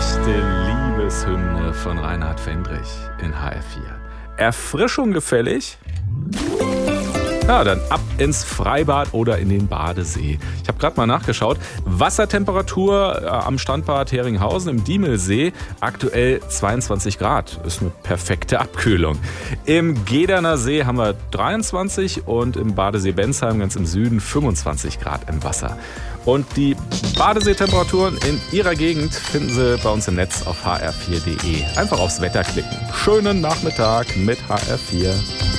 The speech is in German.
echte Liebeshymne von Reinhard Fendrich in HR4. Erfrischung gefällig? Ja, dann ab ins Freibad oder in den Badesee. Ich habe gerade mal nachgeschaut. Wassertemperatur am Strandbad Heringhausen im Diemelsee aktuell 22 Grad. Ist eine perfekte Abkühlung. Im Gederner See haben wir 23 und im Badesee Bensheim ganz im Süden 25 Grad im Wasser. Und die Badeseetemperaturen in Ihrer Gegend finden Sie bei uns im Netz auf hr4.de. Einfach aufs Wetter klicken. Schönen Nachmittag mit HR4.